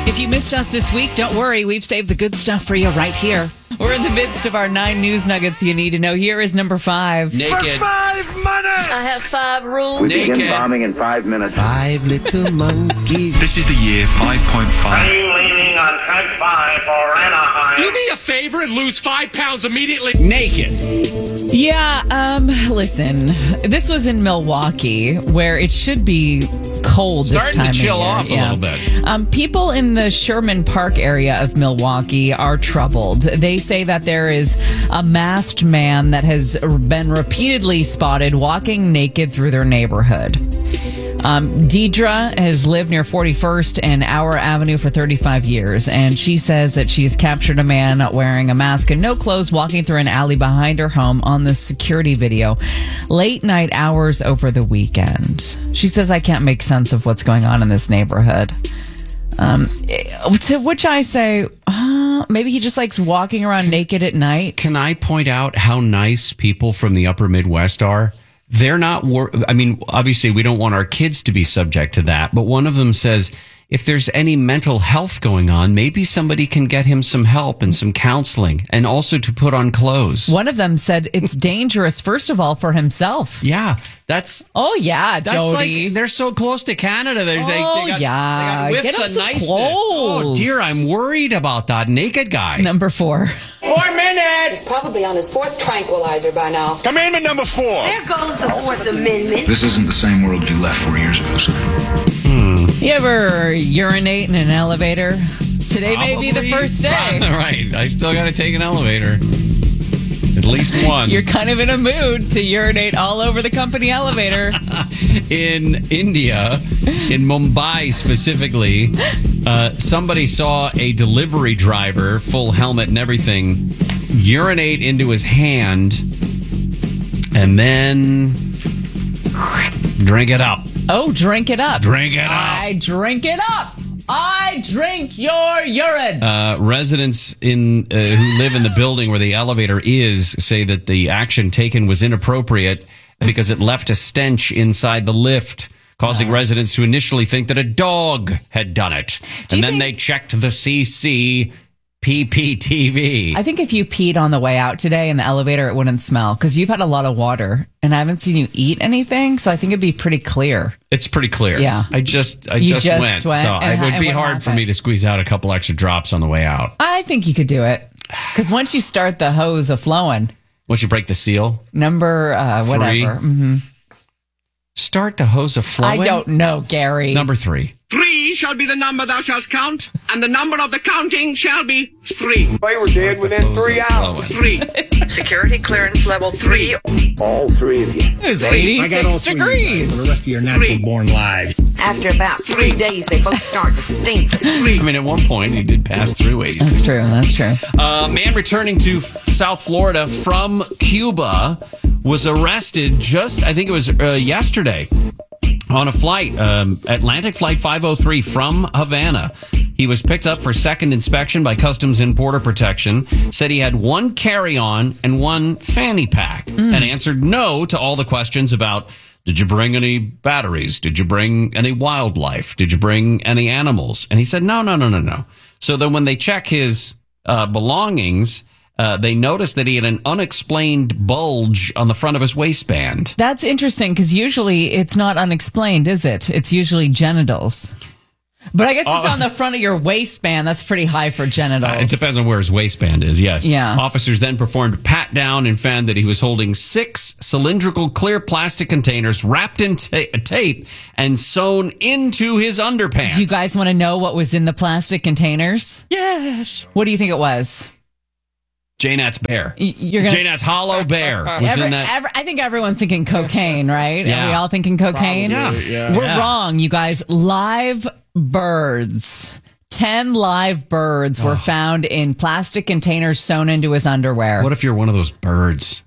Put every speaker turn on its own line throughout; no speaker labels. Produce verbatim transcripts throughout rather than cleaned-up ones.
If you missed us this week, don't worry. We've saved the good stuff for you right here. We're in the midst of our nine news nuggets you need to know. Here is number five.
Naked.
For five minutes!
I have five rules.
We
Naked.
begin bombing in five minutes.
Five little monkeys.
This is the year five point five.
I'm leaning on track five for Anaheim.
Do me a favor and lose five pounds immediately.
Naked.
Yeah, um, listen. This was in Milwaukee, where it should be cold this
Starting
time
to chill
of year.
off a
Yeah.
little bit.
Um, people in the Sherman Park area of Milwaukee are troubled. They say that there is a masked man that has been repeatedly spotted walking naked through their neighborhood. Um, Deidre has lived near forty-first and Hour Avenue for thirty-five years, and she says that she's captured a man wearing a mask and no clothes walking through an alley behind her home on the security video late night hours over the weekend. She says, I can't make sense of what's going on in this neighborhood. Um, to which I say, uh, maybe he just likes walking around naked at night.
Can I point out how nice people from the upper Midwest are? They're not, wor- I mean, obviously we don't want our kids to be subject to that, but one of them says, if there's any mental health going on, maybe somebody can get him some help and some counseling and also to put on clothes.
One of them said it's dangerous, first of all, for himself.
Yeah, that's...
Oh, yeah,
That's
Jody.
like, they're so close to Canada. They're, they,
Oh,
they got,
yeah.
they got whiffs
Get 'em
of
some
niceness.
clothes.
Oh, dear, I'm worried about that naked guy.
Number four.
Four minutes.
He's probably on his fourth tranquilizer by now.
Commandment number four.
There goes the Fourth Amendment.
This isn't the same world you left four years ago, sir.
You ever urinate in an elevator? Today may be the
Probably.
first day.
Right. I still got to take an elevator. At least one.
You're kind of in a mood to urinate all over the company elevator.
In India, in Mumbai specifically, uh, somebody saw a delivery driver, full helmet and everything, urinate into his hand and then drink it up.
Oh, drink it up.
Drink it up.
I drink it up. I drink your urine.
Uh, residents in uh, who live in the building where the elevator is say that the action taken was inappropriate because it left a stench inside the lift, causing residents to initially think that a dog had done it.
Do
And
you
then
think-
they checked the C C P P T V.
I think if you peed on the way out today in the elevator, it wouldn't smell because you've had a lot of water and I haven't seen you eat anything. So I think it'd be pretty clear.
It's pretty clear.
Yeah.
I just I
You
just,
just
went.
went,
so
and
it
ha-
would
and
be
what
hard for
happened?
me to squeeze out a couple extra drops on the way out.
I think you could do it because once you start the hose a flowing,
Once you break the seal,
number uh, whatever. hmm
start the hose of flowing.
I don't know, Gary.
Number three.
Three shall be the number thou shalt count, and the number of the counting shall be three.
They were dead within three hours.
Three.
Security clearance level three.
All three of you.
It was eighty-six degrees.
rest of your natural born lives.
After about three days, they both start to stink.
I mean, at one point, he did pass through eighty.
That's true. That's true.
A man returning to F- South Florida from Cuba was arrested just, I think it was uh, yesterday, on a flight, um, Atlantic Flight five oh three from Havana. He was picked up for second inspection by Customs and Border Protection, said he had one carry-on and one fanny pack,
Mm.
and answered no to all the questions about, did you bring any batteries? Did you bring any wildlife? Did you bring any animals? And he said, no, no, no, no, no. So then when they check his uh, belongings, uh, they noticed that he had an unexplained bulge on the front of his waistband.
That's interesting because usually it's not unexplained, is it? It's usually genitals. But I guess it's
Uh,
on the front of your waistband. That's pretty high for genitals.
Uh, it depends on where his waistband is, yes.
Yeah.
Officers then performed a pat down and found that he was holding six cylindrical clear plastic containers wrapped in ta- tape and sewn into his underpants.
Do you guys want to know what was in the plastic containers?
Yes.
What do you think it was?
J-Nat's bear.
Y- You're gonna
J-Nat's hollow bear was
Every-
in that.
every- I think everyone's thinking cocaine, right?
Yeah.
Are we all thinking cocaine?
Probably,
yeah.
We're
Yeah.
wrong, you guys. Live birds. Ten live birds were found in plastic containers sewn into his underwear.
What if you're one of those birds?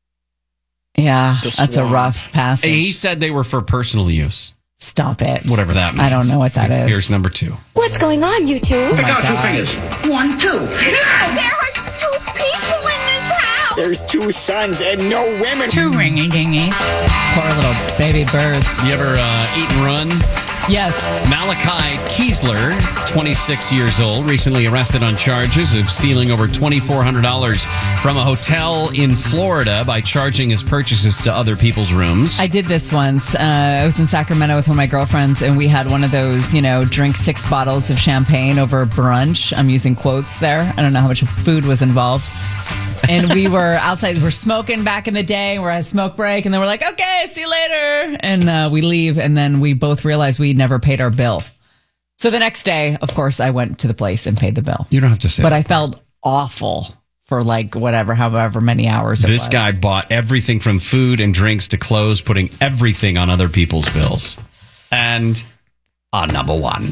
yeah,
The
that's a
swan.
rough passage.
He said they were for personal use,
Stop it.
whatever that means.
I don't know what that is.
Here's number two.
What's going on, you two?
Oh my God.
One, two.
There are two people in this house.
There's two sons and no women.
Poor little baby birds.
You ever uh, eat and run
Yes.
Malachi Kiesler, twenty-six years old, recently arrested on charges of stealing over twenty-four hundred dollars from a hotel in Florida by charging his purchases to other people's rooms.
I did this once. Uh, I was in Sacramento with one of my girlfriends, and we had one of those, you know, drink six bottles of champagne over brunch. I'm using quotes there. I don't know how much food was involved. And we were outside, we were smoking back in the day. We're at a smoke break, and then we're like, okay, see you later. And uh, we leave, and then we both realized we never paid our bill. So the next day, of course, I went to the place and paid the bill.
You don't have to say
But
that
I felt awful for like whatever, however many hours it
This
was.
guy bought everything from food and drinks to clothes, putting everything on other people's bills. And uh, number one.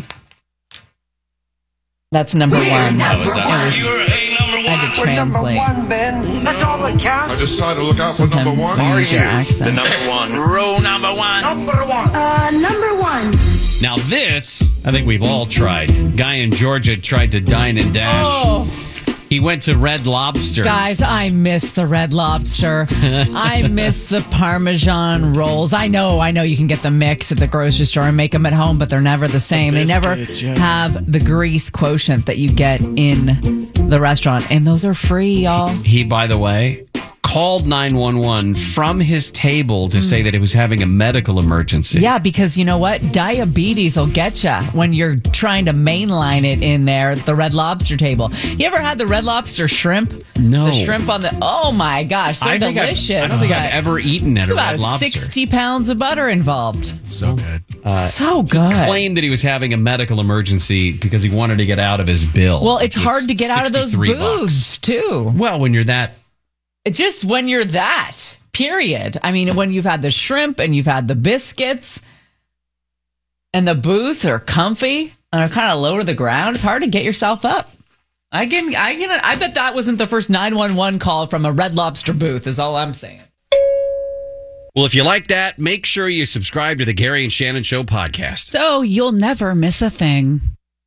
That's number one.
That was that.
It was- I had to translate.
Ben. That's all that counts.
I decided to look out for
Sometimes
number one.
you use your accent.
Number one.
Rule number one. Number one.
Uh, number one.
Now this, I think we've all tried. Guy in Georgia tried to dine and dash.
Oh.
He went to Red Lobster.
Guys, I miss the Red Lobster. I miss the Parmesan rolls. I know, I know you can get the mix at the grocery store and make them at home, but they're never the same. The biscuits, they never yeah. have the grease quotient that you get in the restaurant. And those are free, y'all.
He, by the way, called nine one one from his table to mm. say that he was having a medical emergency.
Yeah, because you know what? Diabetes will get you when you're trying to mainline it in there at the Red Lobster table. You ever had the Red Lobster shrimp?
No.
The shrimp on the... Oh, my gosh. They're
I think
delicious.
I've, I don't think I've ever eaten at a Red Lobster.
It's about sixty pounds of butter involved.
So good.
Uh,
so good.
He claimed that he was having a medical emergency because he wanted to get out of his bill.
Well, it's hard to get out of those booths, too.
Well, when you're that...
Just when you're that, period. I mean, when you've had the shrimp and you've had the biscuits and the booth are comfy and are kind of low to the ground, it's hard to get yourself up. I can, I can, I bet that wasn't the first nine one one call from a Red Lobster booth, is all I'm saying.
Well, if you like that, make sure you subscribe to the Gary and Shannon Show podcast.
So you'll never miss a thing.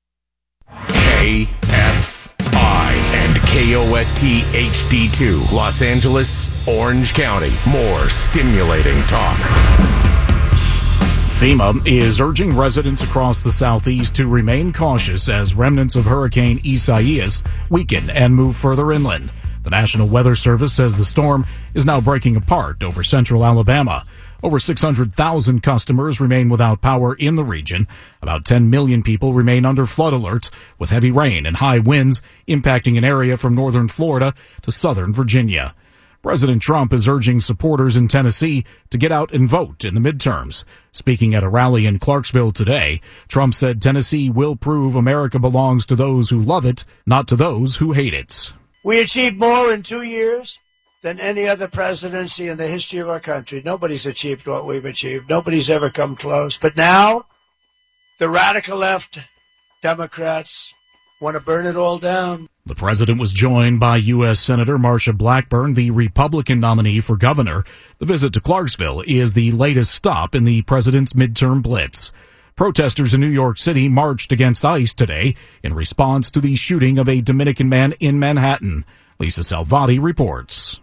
K F I and K O S T H D two, Los Angeles, Orange County. More stimulating talk.
FEMA is urging residents across the southeast to remain cautious as remnants of Hurricane Isaias weaken and move further inland. The National Weather Service says the storm is now breaking apart over central Alabama. Over six hundred thousand customers remain without power in the region. About ten million people remain under flood alerts, with heavy rain and high winds impacting an area from northern Florida to southern Virginia. President Trump is urging supporters in Tennessee to get out and vote in the midterms. Speaking at a rally in Clarksville today, Trump said Tennessee will prove America belongs to those who love it, not to those who hate it.
We achieved more in two years than any other presidency in the history of our country. Nobody's achieved what we've achieved. Nobody's ever come close. But now, the radical left, Democrats, want to burn it all down.
The president was joined by U S Senator Marsha Blackburn, the Republican nominee for governor. The visit to Clarksville is the latest stop in the president's midterm blitz. Protesters in New York City marched against ICE today in response to the shooting of a Dominican man in Manhattan. Lisa Salvati reports.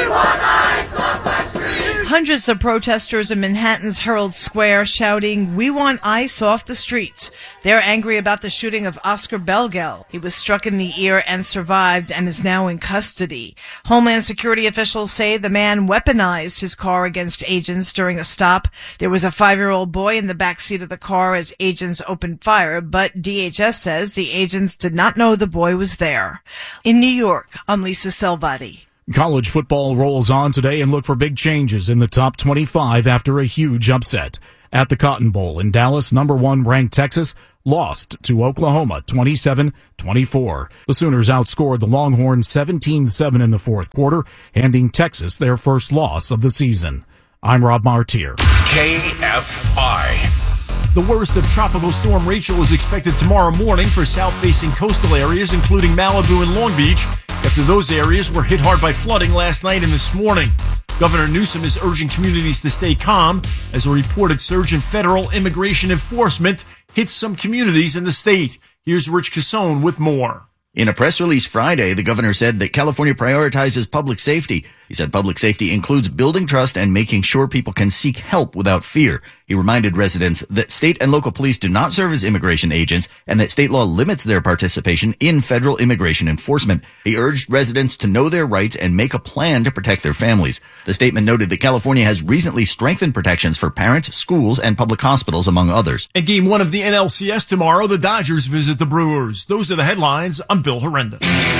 Hundreds of protesters in Manhattan's Herald Square shouting, "We want ICE off the streets." They're angry about the shooting of Oscar Belgel. He was struck in the ear and survived and is now in custody. Homeland Security officials say the man weaponized his car against agents during a stop. There was a five-year-old boy in the back seat of the car as agents opened fire, but D H S says the agents did not know the boy was there. In New York, I'm Lisa Salvati.
College football rolls on today and look for big changes in the top twenty-five after a huge upset. At the Cotton Bowl in Dallas, number one ranked Texas lost to Oklahoma twenty-seven twenty-four. The Sooners outscored the Longhorns seventeen seven in the fourth quarter, handing Texas their first loss of the season. I'm Rob Martier.
K F I.
The worst of Tropical Storm Rachel is expected tomorrow morning for south-facing coastal areas, including Malibu and Long Beach, after those areas were hit hard by flooding last night and this morning. Governor Newsom is urging communities to stay calm as a reported surge in federal immigration enforcement hits some communities in the state. Here's Rich Cassone with more.
In a press release Friday, the governor said that California prioritizes public safety
He said public safety includes building trust and making sure people can seek help without fear. He reminded residents that state and local police do not serve as immigration agents and that state law limits their participation in federal immigration enforcement. He urged residents to know their rights and make a plan to protect their families. The statement noted that California has recently strengthened protections for parents, schools, and public hospitals, among others.
In game one of the N L C S tomorrow, the Dodgers visit the Brewers. Those are the headlines. I'm Bill Horrenda.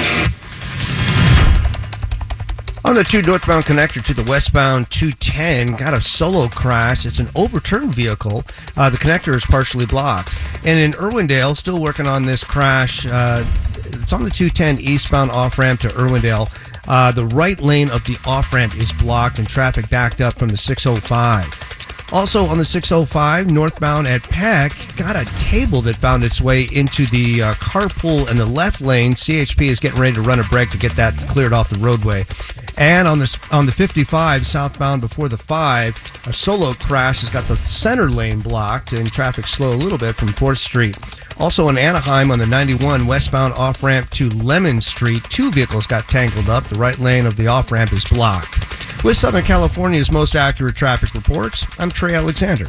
On the two northbound connector to the westbound two ten, got a solo crash. It's an overturned vehicle. Uh, the connector is partially blocked. And in Irwindale, still working on this crash. Uh, it's on the two ten eastbound off-ramp to Irwindale. Uh, the right lane of the off-ramp is blocked and traffic backed up from the six oh five. Also on the six oh five, northbound at Peck, got a table that found its way into the uh, carpool in the left lane. C H P is getting ready to run a break to get that cleared off the roadway. And on the, on the fifty-five, southbound before the five, a solo crash has got the center lane blocked and traffic slow a little bit from fourth Street. Also in Anaheim on the ninety-one, westbound off-ramp to Lemon Street, two vehicles got tangled up. The right lane of the off-ramp is blocked. With Southern California's most accurate traffic reports, I'm Trey Alexander.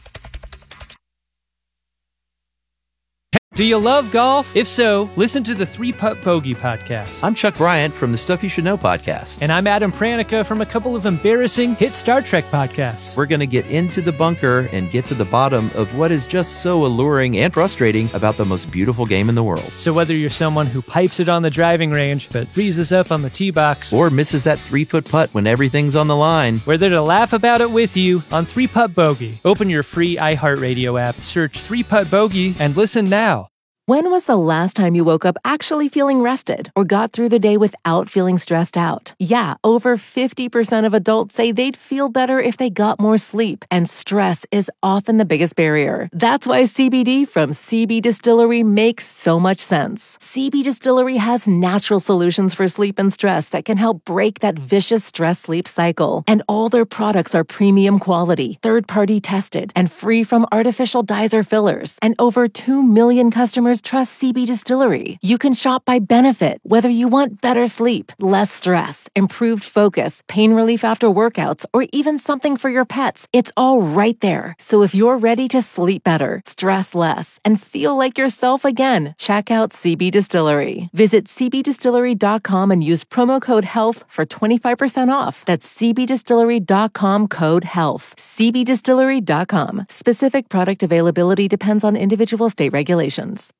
Do you love golf? If so, listen to the Three Putt Bogey podcast.
I'm Chuck Bryant from the Stuff You Should Know podcast.
And I'm Adam Pranica from a couple of embarrassing hit Star Trek podcasts.
We're going to get into the bunker and get to the bottom of what is just so alluring and frustrating about the most beautiful game in the world.
So whether you're someone who pipes it on the driving range but freezes up on the tee box,
or misses that three-foot putt when everything's on the line,
we're there to laugh about it with you on Three Putt Bogey. Open your free iHeartRadio app, search Three Putt Bogey, and listen now.
When was the last time you woke up actually feeling rested or got through the day without feeling stressed out? Yeah, over fifty percent of adults say they'd feel better if they got more sleep, and stress is often the biggest barrier. That's why C B D from C B Distillery makes so much sense. C B Distillery has natural solutions for sleep and stress that can help break that vicious stress-sleep cycle. And all their products are premium quality, third-party tested, and free from artificial dyes or fillers. And over two million customers trust C B Distillery. You can shop by benefit, whether you want better sleep, less stress, improved focus, pain relief after workouts, or even something for your pets. It's all right there. So if you're ready to sleep better, stress less, and feel like yourself again, check out C B Distillery. Visit c b distillery dot com and use promo code HEALTH for twenty-five percent off. That's c b distillery dot com code HEALTH. c b distillery dot com. Specific product availability depends on individual state regulations.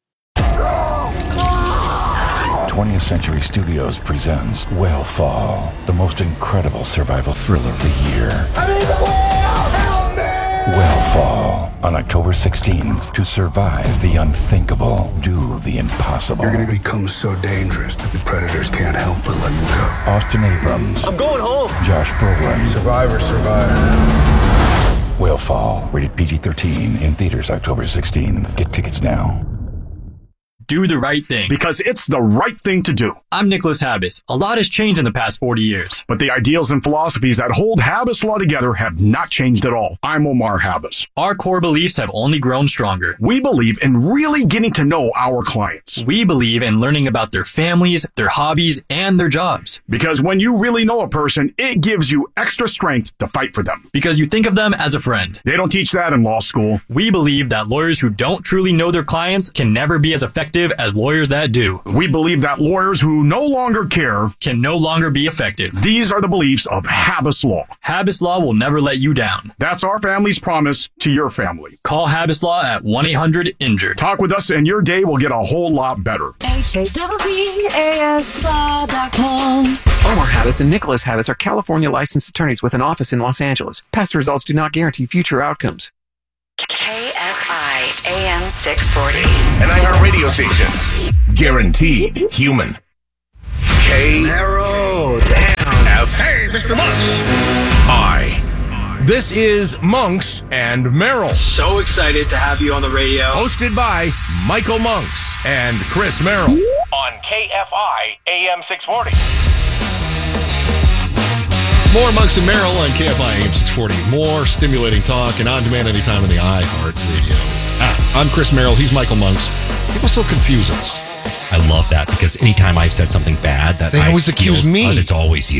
twentieth Century Studios presents Whale-Fall, the most incredible survival thriller of the year. I'm in the whale! Help me! Whale-Fall, on October sixteenth. To survive the unthinkable, do the impossible.
You're going to become so dangerous that the predators can't help but let you go.
Austin Abrams.
I'm going home.
Josh Brolin.
Survivor, survivor.
Whale-Fall, rated P G thirteen, in theaters October sixteenth. Get tickets now.
Do the right thing.
Because it's the right thing to do.
I'm Nicholas Habas. A lot has changed in the past forty years.
But the ideals and philosophies that hold Habas Law together have not changed at all. I'm Omar Habas.
Our core beliefs have only grown stronger.
We believe in really getting to know our clients.
We believe in learning about their families, their hobbies, and their jobs.
Because when you really know a person, it gives you extra strength to fight for them.
Because you think of them as a friend.
They don't teach that in law school.
We believe that lawyers who don't truly know their clients can never be as effective as lawyers that do.
We believe that lawyers who no longer care
can no longer be effective.
These are the beliefs of Habas Law.
Habas Law will never let you down.
That's our family's promise to your family.
Call Habas Law at one eight hundred injured.
Talk with us and your day will get a whole lot better.
H A W A S law dot com.
Omar Habas and Nicholas Habas are California licensed attorneys with an office in Los Angeles. Past results do not guarantee future outcomes.
K F I A M six forty.
An iHeart radio station. Guaranteed human. K.
Narrow down.
F.
Hey, Mister Monks.
I. This is Monks and Merrill.
So excited to have you on the radio.
Hosted by Michael Monks and Chris Merrill. On K F I A M six forty.
More Monks and Merrill on K F I A M six forty. More stimulating talk and on demand anytime on the iHeart Radio. Ah, I'm Chris Merrill. He's Michael Monks. People still confuse us.
I love that because anytime I've said something bad, that
they
I
always accuse
feel,
me.
Uh, it's always you.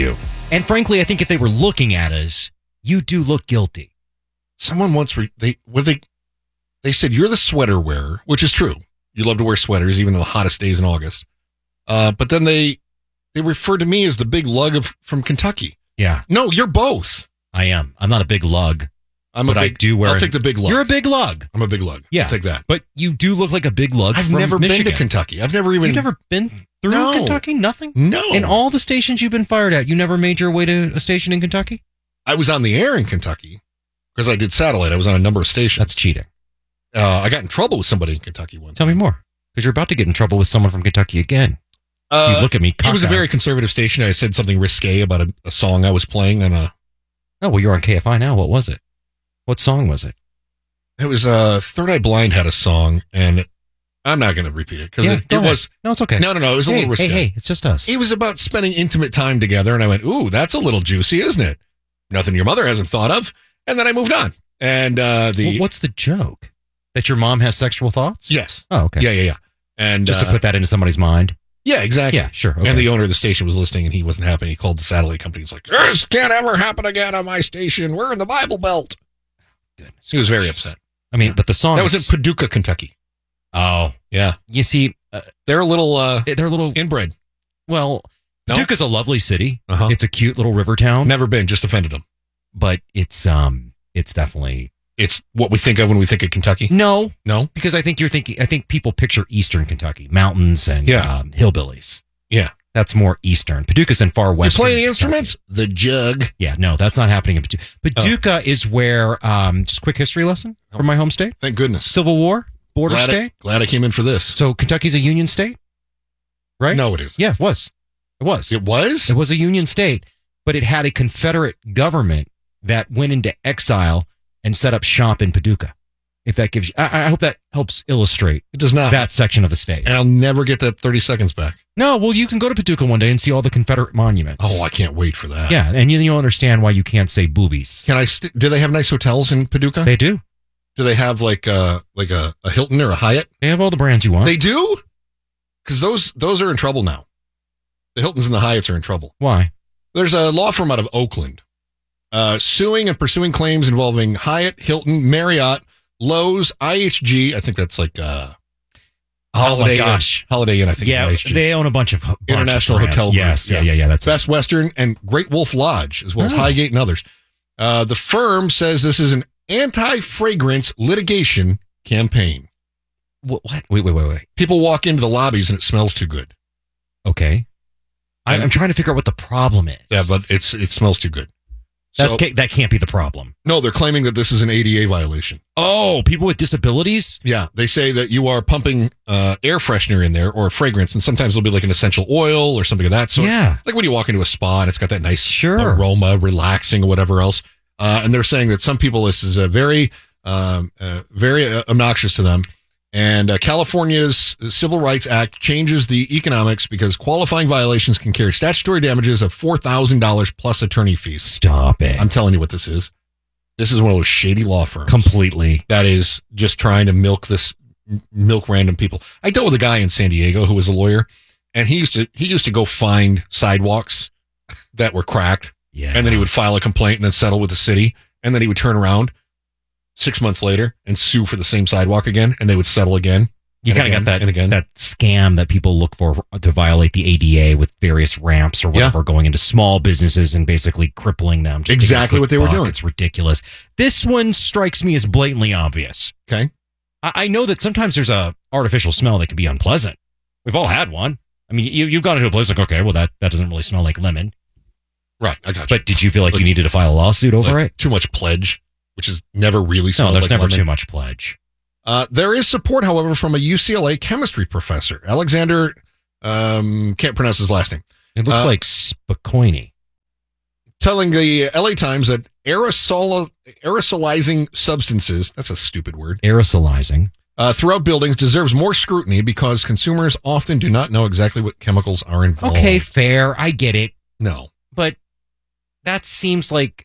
And frankly, I think if they were looking at us, you do look guilty.
Someone once re- they what they they said you're the sweater wearer, which is true. You love to wear sweaters even in the hottest days in August. Uh, but then they they referred to me as the big lug of from Kentucky.
Yeah.
No, you're both.
I am. I'm not a big lug.
I'm
but
a big,
I do wear.
I'll take the big lug.
You're a big lug.
I'm a big lug.
Yeah,
I'll take that.
But you do look like a big lug.
I've
from
never
Michigan.
been to Kentucky. I've never even.
You've never been through
No.
Kentucky? Nothing.
No.
In all the stations you've been fired at, you never made your way to a station in Kentucky?
I was on the air in Kentucky because I did satellite. I was on a number of stations.
That's cheating.
Uh, I got in trouble with somebody in Kentucky once.
Tell me more, because you're about to get in trouble with someone from Kentucky again.
Uh,
you look at me.
It was a
cockeyed.
very conservative station. I said something risque about a, a song I was playing on a.
Oh well, you're on K F I now. What was it? What song was it?
It was uh, Third Eye Blind had a song, and I'm not going to repeat it because
Yeah,
it,
go
it
ahead.
was.
No, it's okay.
No, no, no. It was a
Hey,
little risque.
hey, hey, it's just us.
It was about spending intimate time together, and I went, "Ooh, that's a little juicy, isn't it? Nothing your mother hasn't thought of." And then I moved on. And uh, the
Well, what's the joke? That your mom has sexual thoughts?
yes,
Oh, okay.
yeah, yeah, yeah. And
Just
uh,
to put that into somebody's mind.
yeah, exactly.
Yeah, sure. Okay.
And the owner of the station was listening, and he wasn't happy. He called the satellite company. He's like, "This can't ever happen again on my station. We're in the Bible Belt." Goodness, he was very
gracious.
upset.
I mean, but the song
That was
is-
in Paducah, Kentucky.
Oh,
Yeah,
you see, uh,
they're a little uh,
they're a little
inbred.
well.
No?
Paducah's a lovely city.
Uh-huh.
It's a cute little river town,
Never been, just offended them.
but it's um, it's definitely
It's what we think of when we think of Kentucky.
no,
No,
because I think you're thinking. I think people picture Eastern Kentucky, mountains and
Yeah.
um, hillbillies.
yeah.
That's more Eastern. Paducah's in far
You
west.
play any instruments? The jug.
Yeah, no, that's not happening in Paducah. Paducah is where, um, just quick history lesson from my home state.
Thank goodness.
Civil War, border
glad
state.
I, glad I came in for this.
So Kentucky's a union state, right?
No, it isn't.
Yeah, it was. It was.
It was?
It was a union state, but it had a Confederate government that went into exile and set up shop in Paducah. If that gives you, I, I hope that helps illustrate
It does not.
that section of the state.
And I'll never get that thirty seconds back.
No, well, you can go to Paducah one day and see all the Confederate monuments.
Oh, I can't wait for that.
yeah, and you, you'll understand why you can't say boobies.
Can I? St- do they have nice hotels in Paducah?
They do.
do they have like uh like a, a Hilton or a Hyatt?
They have all the brands you want.
They do? Because those those are in trouble now. The Hiltons and the Hyatts are in trouble.
Why?
There's a law firm out of Oakland uh, suing and pursuing claims involving Hyatt, Hilton, Marriott, Lowe's, I H G. I think that's like uh,
Oh
Holiday
my gosh.
Inn, Holiday Inn. I think
Yeah,
is I H G.
they own a bunch of bunch
International
of brands.
Hotel Group.
Yes, yeah, yeah, yeah. That's
Best Western and Great Wolf Lodge, as well as
Oh.
Highgate and others. Uh, the firm says this is an anti-fragrance litigation campaign.
What, what? Wait, wait, wait, wait.
People walk into the lobbies and it smells too good.
Okay. I, I'm trying to figure out what the problem is.
Yeah, but it's it smells too good.
That,
So-
can't, that can't be the problem.
No, they're claiming that this is an A D A violation.
Oh, people with disabilities?
Yeah, they say that you are pumping uh, air freshener in there or fragrance, and sometimes it'll be like an essential oil or something of that sort.
Yeah.
Like when you walk into a spa and it's got that nice
Sure.
aroma, relaxing or whatever else. Uh, and they're saying that some people, this is a very, um, uh, very uh, obnoxious to them. And uh, California's Civil Rights Act changes the economics because qualifying violations can carry statutory damages of four thousand dollars plus attorney fees.
Stop it.
I'm telling you what this is. This is one of those shady law firms.
Completely.
That is just trying to milk this, m- milk random people. I dealt with a guy in San Diego who was a lawyer, and he used to he used to go find sidewalks that were cracked,
Yeah.
and then he would file a complaint and then settle with the city, and then he would turn around six months later and sue for the same sidewalk again, and they would settle again.
You
and
kind of
again
got that
and again.
that scam that people look for to violate the A D A with various ramps or whatever, going into small businesses and basically crippling them. just to get a
Exactly
quick
what they were
buck.
doing.
It's ridiculous. This one strikes me as blatantly obvious.
Okay.
I, I know that sometimes there's a artificial smell that can be unpleasant. We've all had one. I mean, you, you've gone into a place like, okay, well, that, that doesn't really smell like lemon.
Right, I got you.
But did you feel like, you needed to file a lawsuit over
Like
it?
Too much pledge, which is never really
No,
smelled
there's
like
never
lemon.
too much pledge.
Uh, there is support, however, from a U C L A chemistry professor, Alexander. Um, can't pronounce his last name.
It looks
Uh,
like Spokane.
Telling the L A Times that aerosol aerosolizing substances, that's a stupid word,
Aerosolizing.
uh, throughout buildings deserves more scrutiny because consumers often do not know exactly what chemicals are involved.
Okay, fair. I get it.
No.
But that seems like.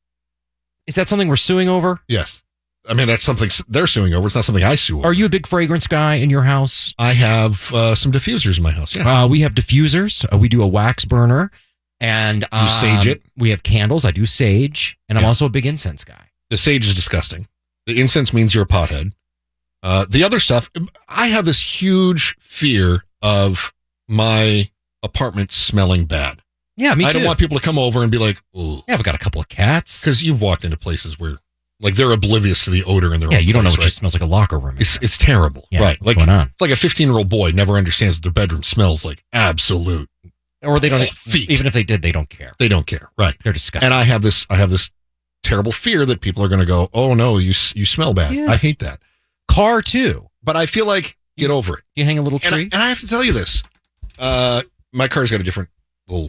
Is that something we're suing over?
Yes. I mean, that's something s- they're suing over. It's not something I sue over.
Are you a big fragrance guy in your house?
I have uh, some diffusers in my house. Yeah.
Uh, we have diffusers. Uh, we do a wax burner. And
You
um,
sage it?
We have candles. I do sage, and I'm
Yeah.
also a big incense guy.
The sage is disgusting. The incense means you're a pothead. Uh, the other stuff, I have this huge fear of my apartment smelling bad.
Yeah, me
I
too.
don't want people to come over and be like, "Ooh."
Yeah, I've got a couple of cats.
Because you've walked into places where, like, they're oblivious to the odor in their
Yeah,
own
you don't know
place,
what
right?
just smells like a locker room.
It's it's terrible,
Yeah,
right?
what's
Like
going on?
it's like a fifteen-year-old boy never understands that their bedroom smells like absolute,
Or they don't.
feet.
Even if they did, they don't care.
They don't care, right?
They're disgusting.
And I have this, I have this terrible fear that people are going to go, "Oh no, you s- you smell bad."
Yeah.
I hate that.
Car too.
But I feel like get over it.
You hang a little
And I,
tree.
and I have to tell you this: uh, my car's got a different little,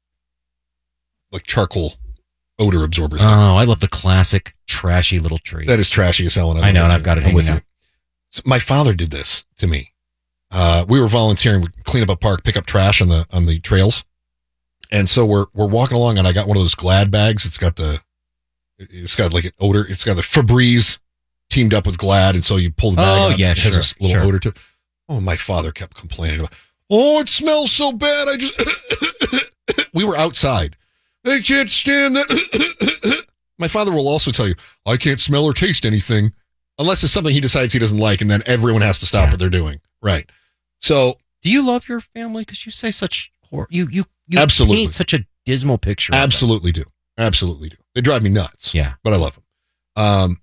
like charcoal odor absorber thing.
Oh, I love the classic trashy little tree.
That is trashy as hell. And
I know,
love
and
it
I've
too.
got it
I'm with
hanging
you.
up.
So my father did this to me. Uh, we were volunteering, we clean up a park, pick up trash on the on the trails, and so we're we're walking along, and I got one of those Glad bags. It's got the, it's got like an odor. It's got the Febreze teamed up with Glad, and so you pull the bag
Oh,
out,
yeah,
it has
sure,
this little
sure.
odor to it. Oh, my father kept complaining about. Oh, it smells so bad. I just. We were outside. I can't stand that. My father will also tell you, I can't smell or taste anything unless it's something he decides he doesn't like, and then everyone has to stop
Yeah.
what they're doing. Right. So,
Do you love your family? Because you say such hor- you you you
Absolutely.
paint such a dismal picture. of them.
absolutely do. Absolutely do. They drive me nuts.
Yeah.
But I love them. Um,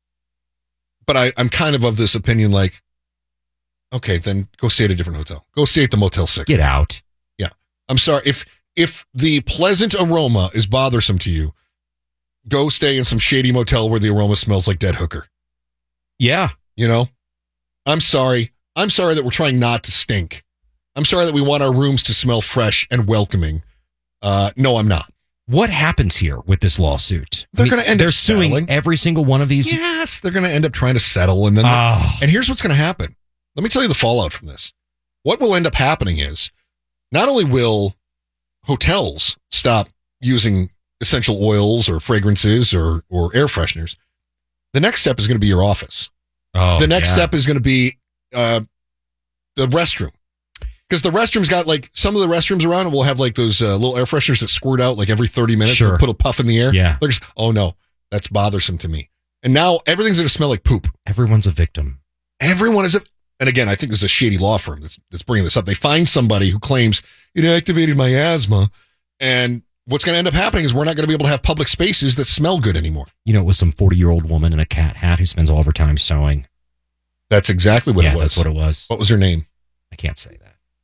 but I, I'm kind of of this opinion like, okay, then go stay at a different hotel. Go stay at the Motel six.
Get out.
Yeah. I'm sorry. If if the pleasant aroma is bothersome to you, go stay in some shady motel where the aroma smells like dead hooker.
Yeah.
You know? I'm sorry. I'm sorry that we're trying not to stink. I'm sorry that we want our rooms to smell fresh and welcoming. Uh, no, I'm not.
What happens here with this lawsuit?
They're gonna end
They're
up
suing
settling.
every single one of these.
Yes, they're going to end up trying to settle. And then,
Oh.
and here's what's going to happen. Let me tell you the fallout from this. What will end up happening is not only will hotels stop using essential oils or fragrances or, or air fresheners, the next step is going to be your office.
Oh,
the next
yeah.
step is going to be uh, the restroom. Because the restrooms got like some of the restrooms around will have like those uh, little air fresheners that squirt out like every thirty minutes.
Sure.
They'll put a puff in the air.
Yeah.
They're just, oh no, that's bothersome to me. And now everything's going to smell like poop.
Everyone's a victim.
Everyone is a, and again, I think this is a shady law firm that's, that's bringing this up. They find somebody who claims it activated my asthma. And what's going to end up happening is we're not going to be able to have public spaces that smell good anymore.
You know, it was some forty-year-old woman in a cat hat who spends all of her time sewing.
That's exactly what
yeah,
it was.
that's what it was.
What was her name?
I can't say that.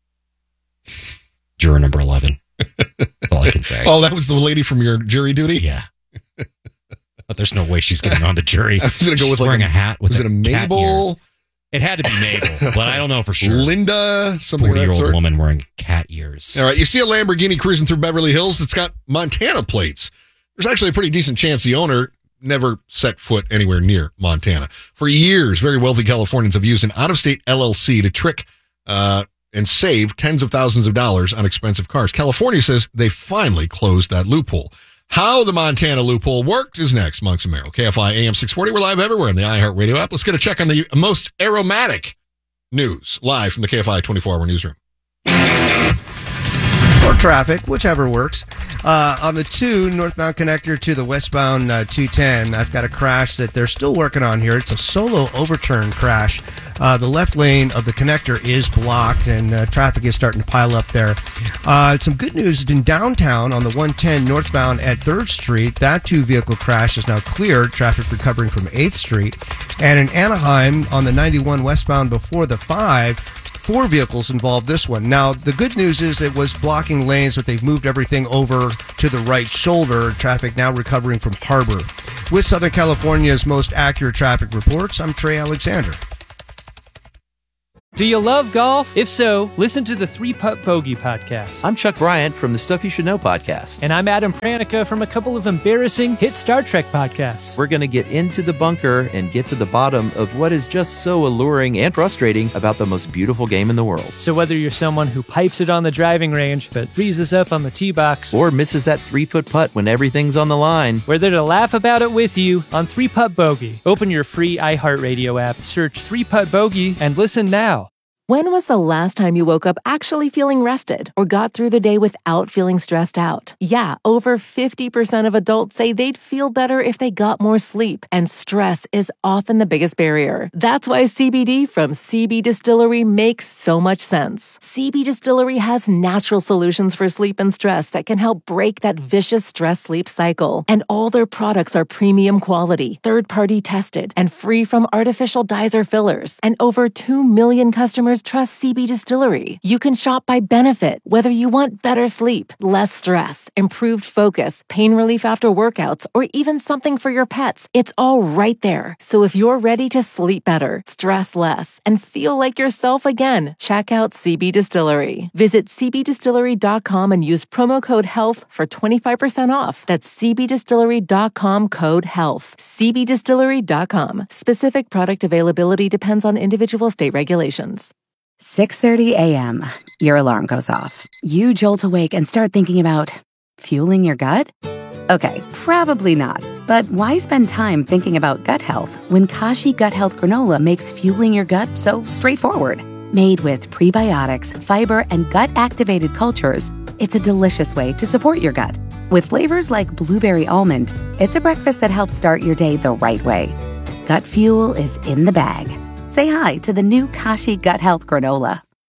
Juror number eleven. That's all I can say.
Oh, that was the lady from your jury duty?
Yeah. But there's no way she's getting on the jury.
I was going to go
She's
with like
wearing a, hat with
was it a
cat
Mabel?
ears. It had to be Mabel, but I don't know for sure.
Linda, something of that
forty-year-old
sort.
woman wearing cat ears.
All right, you see a Lamborghini cruising through Beverly Hills that's got Montana plates. There's actually a pretty decent chance the owner never set foot anywhere near Montana. For years, very wealthy Californians have used an out-of-state L L C to trick uh, and save tens of thousands of dollars on expensive cars. California says they finally closed that loophole. How the Montana loophole worked is next. Monks and Merrill, K F I A M six forty. We're live everywhere in the iHeartRadio app. Let's get a check on the most aromatic news live from the K F I twenty-four hour newsroom.
Or traffic, whichever works. Uh, on the two northbound connector to the westbound uh, two ten, I've got a crash that they're still working on here. It's a solo overturn crash. Uh, the left lane of the connector is blocked, and uh, traffic is starting to pile up there. Uh, some good news in downtown on the one ten northbound at third Street. That two-vehicle crash is now cleared. Traffic recovering from eighth Street. And in Anaheim on the ninety-one westbound before the five, four vehicles involved this one. Now, the good news is it was blocking lanes, but they've moved everything over to the right shoulder. Traffic now recovering from Harbor. With Southern California's most accurate traffic reports, I'm Trey Alexander.
Do you love golf? If so, listen to the Three Putt Bogey podcast.
I'm Chuck Bryant from the Stuff You Should Know podcast.
And I'm Adam Pranica from a couple of embarrassing hit Star Trek podcasts.
We're going to get into the bunker and get to the bottom of what is just so alluring and frustrating about the most beautiful game in the world.
So whether you're someone who pipes it on the driving range but freezes up on the tee box,
or misses that three-foot putt when everything's on the line,
we're there to laugh about it with you on Three Putt Bogey. Open your free iHeartRadio app, search Three Putt Bogey, and listen now.
When was the last time you woke up actually feeling rested or got through the day without feeling stressed out? Yeah, over fifty percent of adults say they'd feel better if they got more sleep, and stress is often the biggest barrier. That's why C B D from C B Distillery makes so much sense. C B Distillery has natural solutions for sleep and stress that can help break that vicious stress-sleep cycle. And all their products are premium quality, third-party tested, and free from artificial dyes or fillers. And over two million customers trust C B Distillery. You can shop by benefit, whether you want better sleep, less stress, improved focus, pain relief after workouts, or even something for your pets. It's all right there. So if you're ready to sleep better, stress less, and feel like yourself again, check out C B Distillery. Visit c b distillery dot com and use promo code HEALTH for twenty-five percent off. That's c b distillery dot com code HEALTH. c b distillery dot com. Specific product availability depends on individual state regulations.
six thirty a.m. Your alarm goes off. You jolt awake and start thinking about fueling your gut? Okay, probably not. But why spend time thinking about gut health when Kashi Gut Health Granola makes fueling your gut so straightforward? Made with prebiotics, fiber, and gut-activated cultures, it's a delicious way to support your gut. With flavors like blueberry almond, it's a breakfast that helps start your day the right way. Gut fuel is in the bag. Say hi to the new Kashi Gut Health Granola.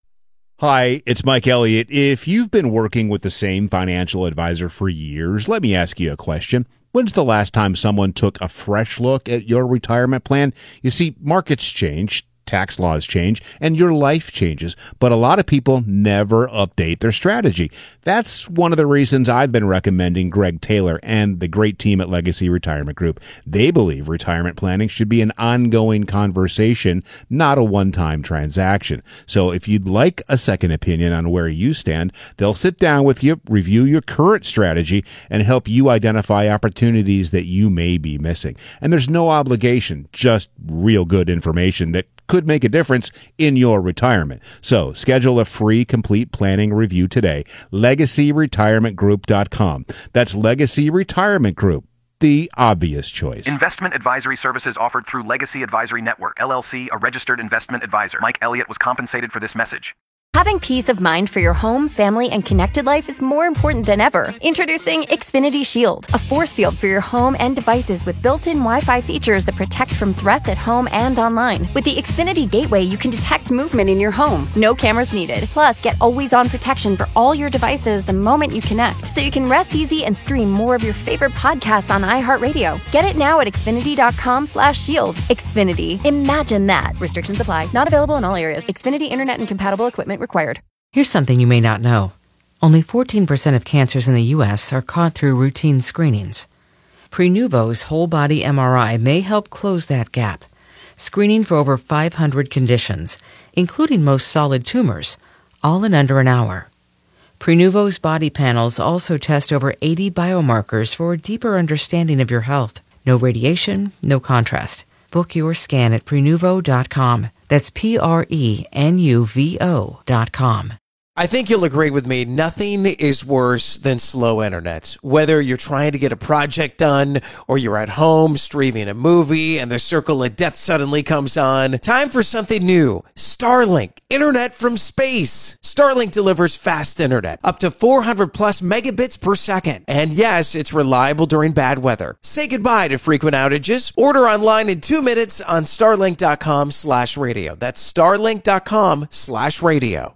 Hi, it's Mike Elliott. If you've been working with the same financial advisor for years, let me ask you a question. When's the last time someone took a fresh look at your retirement plan? You see, markets change, tax laws change, and your life changes, but a lot of people never update their strategy. That's one of the reasons I've been recommending Greg Taylor and the great team at Legacy Retirement Group. They believe retirement planning should be an ongoing conversation, not a one-time transaction. So if you'd like a second opinion on where you stand, they'll sit down with you, review your current strategy, and help you identify opportunities that you may be missing. And there's no obligation, just real good information that could make a difference in your retirement. So schedule a free complete planning review today. legacy retirement group dot com. That's Legacy Retirement Group, the obvious choice.
Investment advisory services offered through Legacy Advisory Network, L L C, a registered investment advisor. Mike Elliott was compensated for this message.
Having peace of mind for your home, family, and connected life is more important than ever. Introducing Xfinity Shield, a force field for your home and devices with built-in Wi-Fi features that protect from threats at home and online. With the Xfinity Gateway, you can detect movement in your home. No cameras needed. Plus, get always-on protection for all your devices the moment you connect, so you can rest easy and stream more of your favorite podcasts on iHeartRadio. Get it now at xfinity.com slash shield. Xfinity. Imagine that. Restrictions apply. Not available in all areas. Xfinity Internet and compatible equipment required.
Here's something you may not know. Only fourteen percent of cancers in the U S are caught through routine screenings. Prenuvo's whole-body M R I may help close that gap, screening for over five hundred conditions, including most solid tumors, all in under an hour. Prenuvo's body panels also test over eighty biomarkers for a deeper understanding of your health. No radiation, no contrast. Book your scan at prenuvo dot com. That's P R E N U V O dot com.
I think you'll agree with me, nothing is worse than slow internet. Whether you're trying to get a project done or you're at home streaming a movie and the circle of death suddenly comes on, time for something new. Starlink, internet from space. Starlink delivers fast internet, up to four hundred plus megabits per second. And yes, it's reliable during bad weather. Say goodbye to frequent outages. Order online in two minutes on starlink.com slash radio. That's starlink.com slash radio.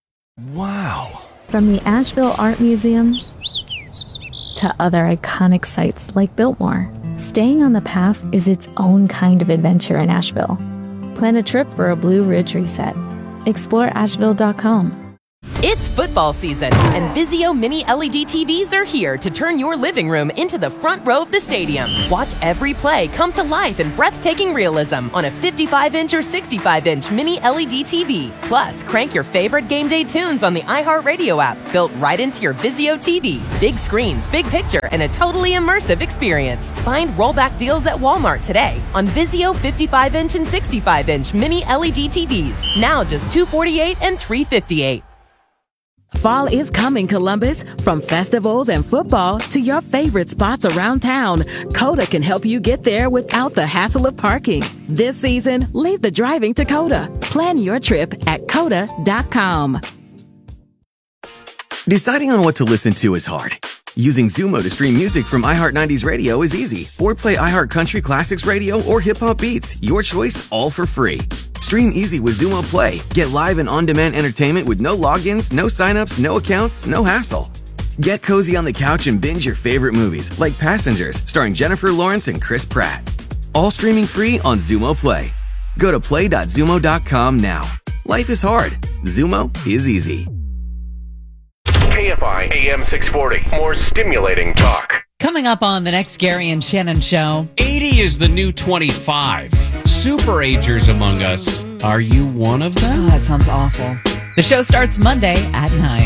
Wow. From the Asheville Art Museum to other iconic sites like Biltmore, staying on the path is its own kind of adventure in Asheville. Plan a trip for a Blue Ridge reset. Explore asheville dot com.
It's football season, and Vizio Mini L E D T Vs are here to turn your living room into the front row of the stadium. Watch every play come to life in breathtaking realism on a fifty-five inch or sixty-five inch Mini L E D T V. Plus, crank your favorite game day tunes on the iHeartRadio app, built right into your Vizio T V. Big screens, big picture, and a totally immersive experience. Find rollback deals at Walmart today on Vizio fifty-five inch and sixty-five inch Mini L E D T Vs. Now just two hundred forty-eight dollars and three hundred fifty-eight dollars.
Fall is coming, Columbus. From festivals and football to your favorite spots around town, Coda can help you get there without the hassle of parking. This season, leave the driving to Coda. Plan your trip at coda dot com.
Deciding on what to listen to is hard. Using Zumo to stream music from iHeart nineties Radio is easy. Or play iHeart Country Classics Radio or Hip Hop Beats. Your choice, all for free. Stream easy with Zumo Play. Get live and on-demand entertainment with no logins, no signups, no accounts, no hassle. Get cozy on the couch and binge your favorite movies like Passengers, starring Jennifer Lawrence and Chris Pratt. All streaming free on Zumo Play. Go to play dot zumo dot com now. Life is hard. Zumo is easy.
K F I A M six forty. More stimulating talk.
Coming up on the next Gary and Shannon show.
eighty is the new twenty-five. Super agers among us. Are you one of them?
Oh, that sounds awful. The show starts Monday at nine.